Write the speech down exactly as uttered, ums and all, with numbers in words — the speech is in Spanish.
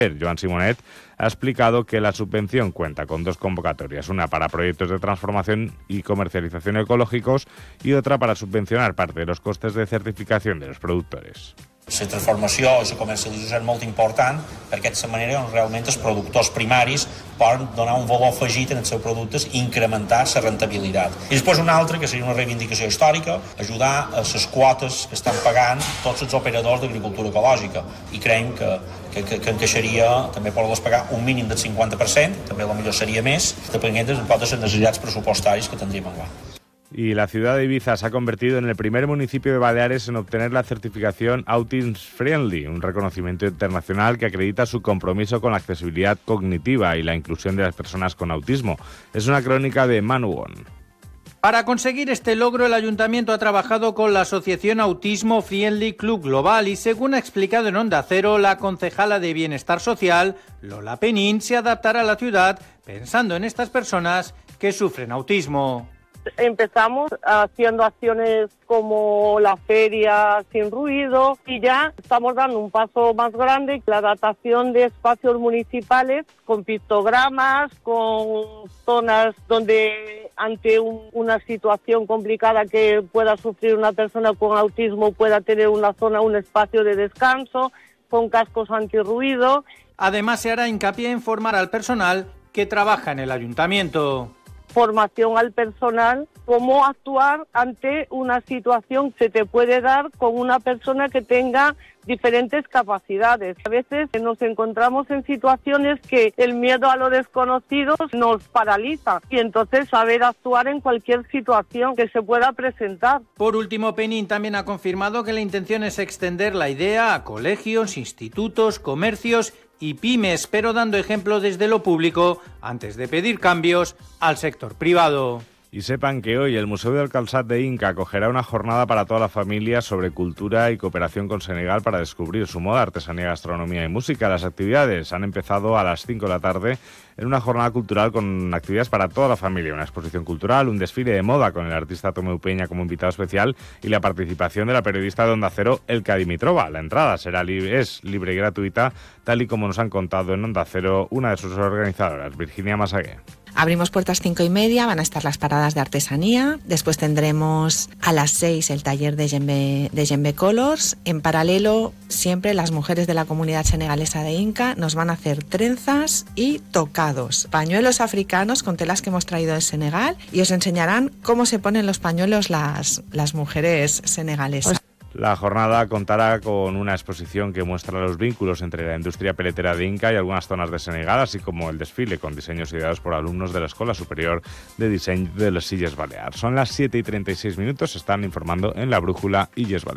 Joan Simonet ha explicado que la subvención cuenta con dos convocatorias, una para proyectos de transformación y comercialización ecológicos y otra para subvencionar parte de los costes de certificación de los productores. La transformació i la comercialització és molt important perquè d'aquesta manera realment els productors primaris poden donar un valor afegit en els seus productes i incrementar la rentabilitat. I després una altra, que seria una reivindicació històrica, ajudar a les quotes que estan pagant tots els operadors d'agricultura ecològica. I creiem que, que, que, que encaixaria també poder-les pagar un mínim del cinquanta per cent, també potser seria més, depenent de les necessitats pressupostaris que tindríem en clar. Y la ciudad de Ibiza se ha convertido en el primer municipio de Baleares en obtener la certificación Autism Friendly, un reconocimiento internacional que acredita su compromiso con la accesibilidad cognitiva y la inclusión de las personas con autismo. Es una crónica de Manu Won. Para conseguir este logro, el Ayuntamiento ha trabajado con la Asociación Autismo Friendly Club Global y, según ha explicado en Onda Cero, la concejala de Bienestar Social, Lola Penín, se adaptará a la ciudad pensando en estas personas que sufren autismo. Empezamos haciendo acciones como la feria sin ruido y ya estamos dando un paso más grande, la adaptación de espacios municipales con pictogramas, con zonas donde ante un, una situación complicada que pueda sufrir una persona con autismo pueda tener una zona, un espacio de descanso, con cascos antirruido. Además, se hará hincapié en formar al personal que trabaja en el ayuntamiento. Formación al personal, cómo actuar ante una situación que se te puede dar con una persona que tenga diferentes capacidades. A veces nos encontramos en situaciones que el miedo a lo desconocido nos paraliza y entonces saber actuar en cualquier situación que se pueda presentar. Por último, Penín también ha confirmado que la intención es extender la idea a colegios, institutos, comercios y pymes, pero dando ejemplo desde lo público antes de pedir cambios al sector privado. Y sepan que hoy el Museo del Calçat de Inca acogerá una jornada para toda la familia sobre cultura y cooperación con Senegal para descubrir su moda, artesanía, gastronomía y música. Las actividades han empezado a las cinco de la tarde en una jornada cultural con actividades para toda la familia, una exposición cultural, un desfile de moda con el artista Tomeu Peña como invitado especial y la participación de la periodista de Onda Cero, Elka Dimitrova. La entrada será libre, es libre y gratuita, tal y como nos han contado en Onda Cero una de sus organizadoras, Virginia Masagué. Abrimos puertas cinco y media, van a estar las paradas de artesanía, después tendremos a las seis el taller de Djembe, de Djembe Colors. En paralelo, siempre las mujeres de la comunidad senegalesa de Inca nos van a hacer trenzas y tocados, pañuelos africanos con telas que hemos traído de Senegal y os enseñarán cómo se ponen los pañuelos las, las mujeres senegalesas. La jornada contará con una exposición que muestra los vínculos entre la industria peletera de Inca y algunas zonas de Senegal, así como el desfile con diseños ideados por alumnos de la Escuela Superior de Diseño de les Illes Balears. Son las siete y treinta y seis minutos, se están informando en La Brújula Illes Balears.